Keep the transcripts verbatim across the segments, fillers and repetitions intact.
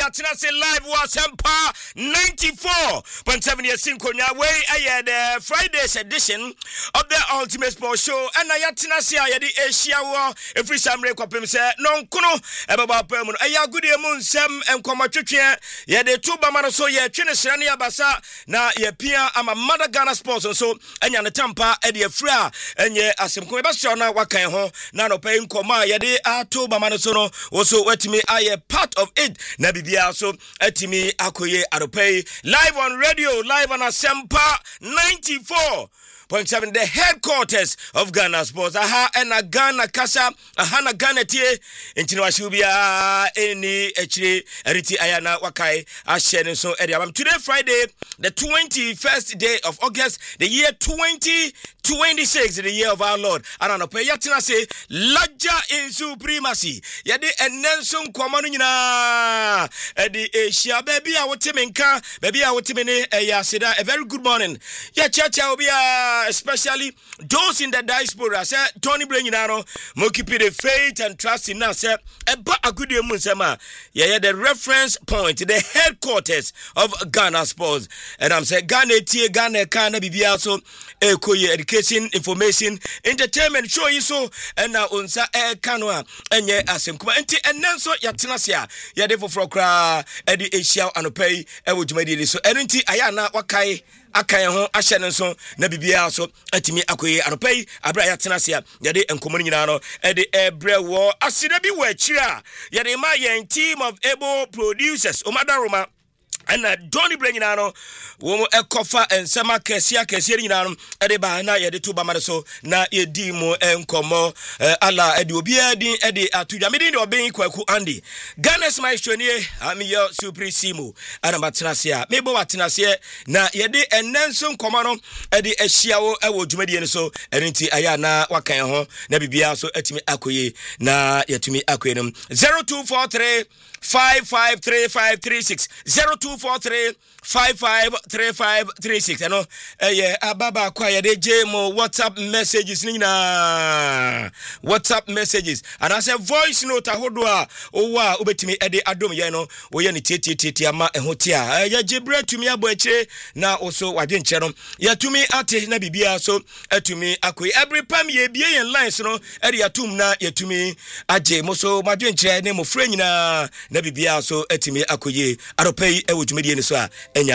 yatina say live was Sempa ninety-four point seven years in Konya way aye the Friday's edition of the Ultimate Sports Show and yatina say aye the Asia war every Saturday kwapem say non kuno ebaba pemu aye good emu nsem enkoma twetwe ye de two bama so ye twene srane abasa na ye pia ama Mother Ghana Sports so anya ne tampa e de afra enye asemko e ba so na wakan ho na no pay nkoma ye de ato bama so no also wetimi aye part of it na bibia so etimi akoye aropay live on radio live on Asempa ninety-four point seven the headquarters of Ghana Sports aha ena Ghana kasa aha na Ghana tie intino ashubia eni echire eriti ayana wakai ashene so ediabam today Friday the twenty-first day of August the year twenty twenty-six the year of our Lord anano pe yatina say larger in supremacy yede enenso nkwamanu nyina edi Asia baby a wotemenka baby a wotemene eyasida a very good morning ya chacha obia especially those in the diaspora say Tony Brenyinaro mo keep the faith and trust in us say eba agudie mu nsema yeah the reference point the headquarters of Ghana Sports and I'm say Ghana tie Ghana kana bibia so ekoye education information entertainment show yi so and na onsa e kano a enye asem kuma enti enenso yatena se a ye de foforo kra e de Asia anopai e wo dwumadi so enti aya na wakai akan ho ahye ne so na bibia so atimi akoyi anopai abra yatena se a ye de enkomo nyina no e de ebre wo asida bi wo akira ye de ma ye team of able producers omadaroma and Donny Brenyinano wo ekofa ensema kesia kesia nyinano ede ba na ye de to ba ma so na ye di mo enkomo ala ede obia din ede atudwa me din de oben kwaku Andy Ghana's maestro nie am your supremo ana matenase a me bo watenase na ye de enenso nkomo no ede ahia wo e wo dwumadi ne so enti aya na wakan ho na bibia so atimi akoye na yatumi akoye no zero two four three five five three five three six zero two four three five five three five three six ano eh ababa kwa ya de jemo WhatsApp messages ni na WhatsApp messages and I say voice note ahodo a owa obetimi ede adom ye no wo ye ne tietietie ama ehotia ya jebre tumi abo akire na oso wade nche no ya tumi ate na bibia so atumi akoi every pam ye bie yen lines no ede atum na ya tumi age mo so wade nche ne mo frɛ nyina na bibia so atimi akoye aropai e wo dwumadi ne so a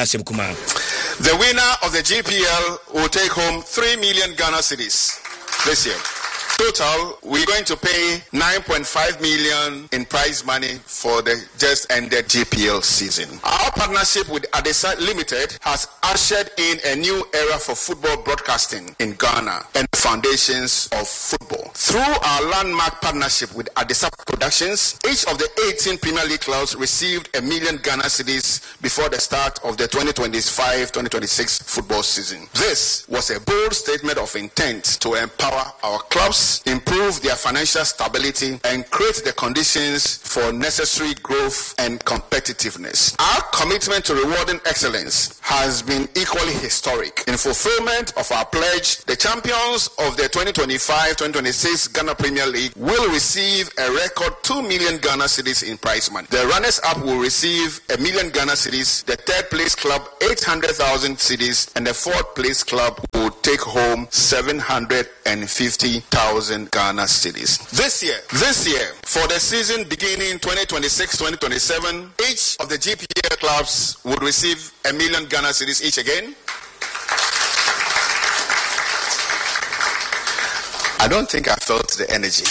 the winner of the G P L will take home three million Ghana cedis this year. Total, we're going to pay nine point five million in prize money for the just ended G P L season. Our partnership with Adesa Limited has ushered in a new era for football broadcasting in Ghana and foundations of football. Through our landmark partnership with Adesa Productions, each of the eighteen Premier League clubs received a million Ghana cedis before the start of the twenty twenty-five twenty twenty-six football season. This was a bold statement of intent to empower our clubs, improve their financial stability, and create the conditions for necessary growth and competitiveness. Our commitment to rewarding excellence has been equally historic. In fulfillment of our pledge, the champions of the twenty twenty-five twenty twenty-six Ghana Premier League will receive a record two million Ghana cedis in prize money. The runners-up will receive a million Ghana cedis, the third place club eight hundred thousand cedis, and the fourth place club will take home seven hundred fifty thousand Ghana cedis. This year, this year, for the season beginning twenty twenty-six twenty twenty-seven, each of the G P L clubs would receive a million Ghana cedis each again. I don't think I felt the energy.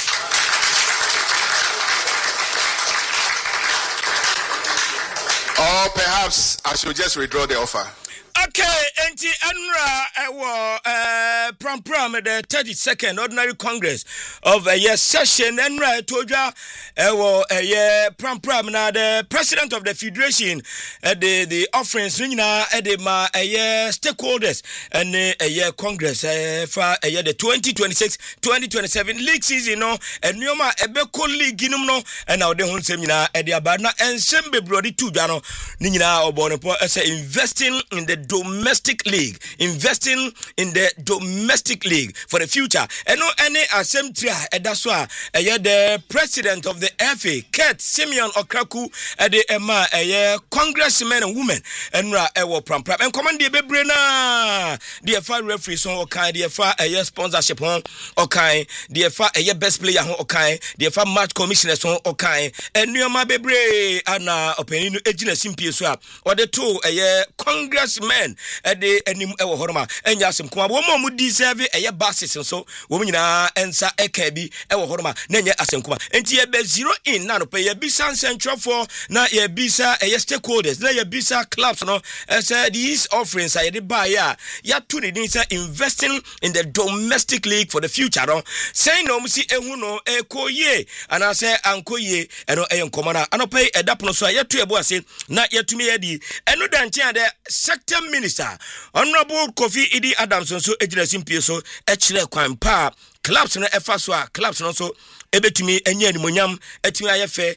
Or perhaps I should just withdraw the offer. Okay, enti Enra ewo uh prom prom the thirty-second ordinary congress of a uh, year session Enra toja ewo a year prom prom na the president of the federation uh, the the offerings nyina e de ma a year stakeholders and a year congress uh, for a year the twenty twenty-six twenty twenty-seven league season no enoma ebeko league ginum no and now the hun sem nyina e de aba na ensem bebrodi tudwa no nyina obo no po say investing in the domestic league, investing in the domestic league for the future. And no any assembly, and that's why the president of the F A, Kurt Simeon Okraku, and the Emma, a congressmen and women, and Ra Ewo Pram Pram, and command the Bebrina, the F A referees on Okai, the F A a sponsorship on Okai, the F A a best player on Okai, the F A match commissioners on Okai, and Nyama Bebre, and opinion agent simply swap, or the two a congressmen at the Enim Ewo Horma, and Yasim Kwa, woman would deserve a basis and so, women are answer a Kabi, Ewo Horma, Nenya Asemkuma, and Tia Be zero in nano pay a Bisa Central for na ye Bisa a stakeholders, na ye Bisa clubs, no, as these offerings I did buy ya, ya to the investing in the domestic league for the future, no, say no, see, and who know, a koye, and I say, Uncle ye, and no, a commander, and I pay a dapo, so I yet to a boss, not yet to me, Eddie, and no, dan the sector minister, Honorable Kofi Idi Adamson, so agency in P S O, actually, crime pa, clubs and F S O, clubs and also. Ebetumi enye animonyam etimi ayefe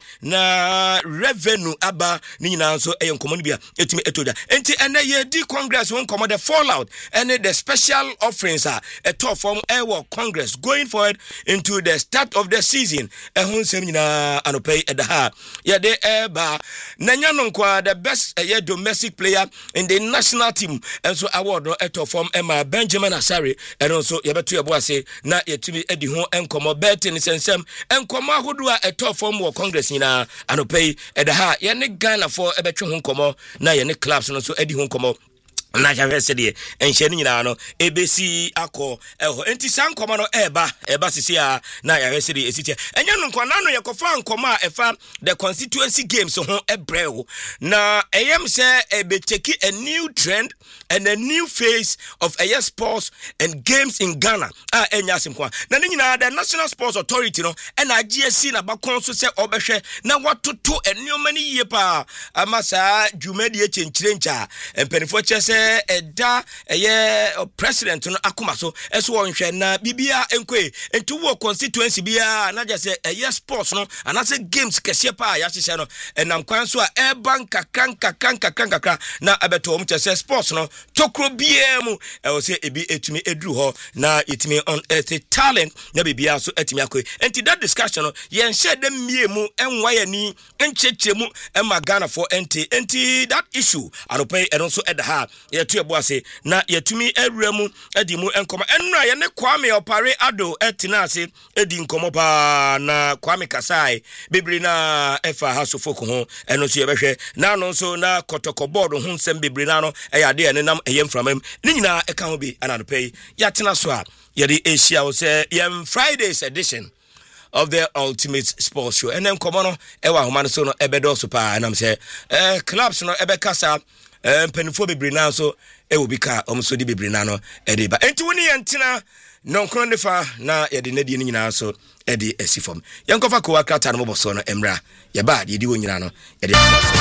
na revenue aba ni nyina so eyen komo bia etimi etoda enti ene ye di congress won komo the fallout and the special offerings are a top from ewo congress going forward into the start of the season ehun sem nyina anopay edaha ye de eba nanya no kwa the best uh, domestic player in the national team and so award no eto from Emma Benjamin Asare and also ye beto ye bo ase na yetimi edi ho enkomo betting sensem en koma hodua eto form wo congress nyina anopay edaha ye ne Ghana for ebetwe ho nkomo na ye ne clubs no so edi ho nkomo na jawe se de enhye ni nyina no ebesi akọ eho enti san koma no eba eba sisi a na yawe se de esiti enya no nkwa na no yekofa nkoma a efa the constituency games ho ebreo na eyem se ebeteki a new trend and a new phase of air sports and games in Ghana a enya simkwa na ni nyina the National Sports Authority no na G S C na bakon so se obehwe na watoto enoma ni yie pa amasa dwumadi echenkrencha empenifo chese eda eye president no akoma so eso wonhwe na bibia enkwe entu wo constituency bia na je se eye sports no anase games kese pa ya hyehyɛ no enam kwan so a e banka kanka kanka kanka na abeto mu chese sports no tokro bia mu e wo se ebi etumi eduru ho na etumi on earth talent na bibia so etumi akoi enti that discussion no yen hye dem mie mu enwa yani enchechire mu ema Ghana for enti enti that issue anopay eno so edaha yetu ebo ase na yetumi awura mu edi mu enkomo enra ye ne Kwame Opare Ado etina ase edi nkomo pa na Kwame Kasai bibiri na efa haso foko ho eno so yebehwe na no so na kotoko board ho nsem bibiri na no eyade ene nam eyem framam ni nyina eka ho bi ananopay yatina so a yede Asia wo se yem Fridays edition of the Ultimate Sports Show and then come on ewa homa so no ebedo so pa na say eh clubs no ebekasa eh penfo bibiri na so e will be car omso di bibiri na no e dey ba enti woni yentina no nkron de fa na ye de nadi ni nyina so e dey asifom yenkofa ko akata no boso no emra ye ba de di wo nyina no ye de